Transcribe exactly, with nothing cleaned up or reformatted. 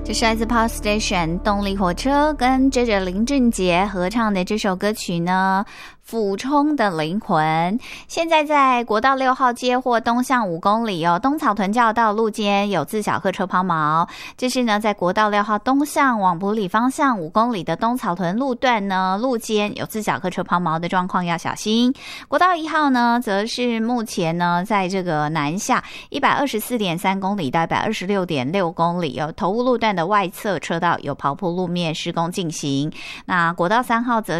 这是来自 Power Station 动力火车跟接着林俊杰合唱的这首歌曲呢，俯冲的灵魂。现在在国道六号街或东向五公里哦，东草屯教道路间有自小客车抛锚。这是呢，在国道六号东向往埔里方向五公里的东草屯路段呢，路间有自小客车抛锚的状况要小心。国道一号呢，则是目前呢，在这个南下一百二十四点三公里到一百二十六点六公里有头屋路段的外侧车道有刨铺路面施工进行。那国道三号则